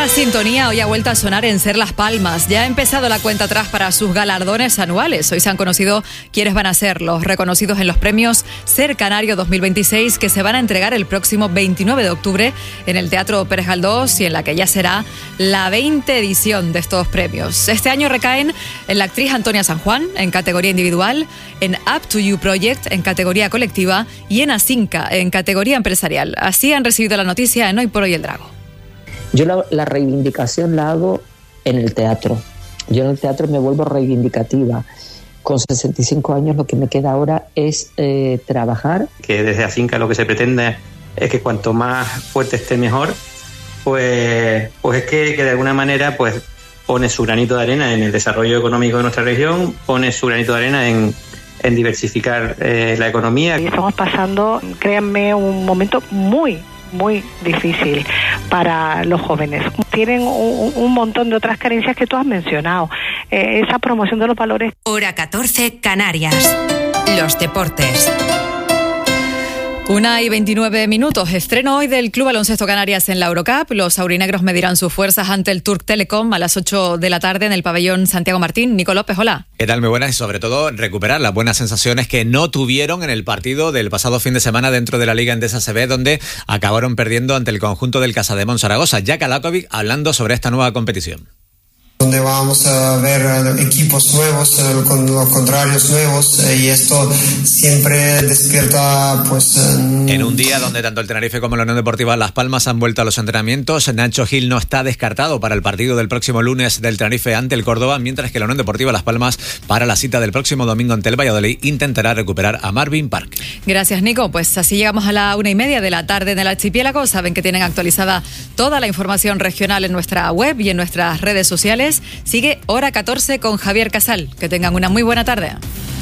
Esta sintonía hoy ha vuelto a sonar en Ser Las Palmas. Ya ha empezado la cuenta atrás para sus galardones anuales. Hoy se han conocido quiénes van a ser los reconocidos en los premios Ser Canario 2026 que se van a entregar el próximo 29 de octubre en el Teatro Pérez Galdós y en la que ya será la 20 edición de estos premios. Este año recaen en la actriz Antonia San Juan en categoría individual, en Up to You Project en categoría colectiva y en Asinca en categoría empresarial. Así han recibido la noticia en Hoy por Hoy el Drago. Yo la reivindicación la hago en el teatro. Yo en el teatro me vuelvo reivindicativa. Con 65 años lo que me queda ahora es trabajar. Que desde Asinca lo que se pretende es que cuanto más fuerte esté mejor, pues es que de alguna manera pues pone su granito de arena en el desarrollo económico de nuestra región, pone su granito de arena en diversificar la economía. Y estamos pasando, créanme, un momento muy difícil para los jóvenes. Tienen un montón de otras carencias que tú has mencionado. Esa promoción de los valores. Hora 14, Canarias. Los deportes. 1:29. Estreno hoy del Club Baloncesto Canarias en la Eurocup. Los aurinegros medirán sus fuerzas ante el Turk Telecom a las 8 de la tarde en el pabellón Santiago Martín. Nico López, hola. ¿Qué tal? Muy buenas y sobre todo recuperar las buenas sensaciones que no tuvieron en el partido del pasado fin de semana dentro de la Liga Endesa CB, donde acabaron perdiendo ante el conjunto del Casademón Zaragoza. Jack Alakovic hablando sobre esta nueva competición. Donde vamos a ver equipos nuevos con los contrarios nuevos y esto siempre despierta pues... En un día donde tanto el Tenerife como la Unión Deportiva Las Palmas han vuelto a los entrenamientos, Nacho Gil no está descartado para el partido del próximo lunes del Tenerife ante el Córdoba, mientras que la Unión Deportiva Las Palmas para la cita del próximo domingo ante el Valladolid intentará recuperar a Marvin Park. Gracias, Nico. Pues así llegamos a la 1:30 de la tarde en el archipiélago. Saben que tienen actualizada toda la información regional en nuestra web y en nuestras redes sociales. Sigue Hora 14 con Javier Casal. Que tengan una muy buena tarde.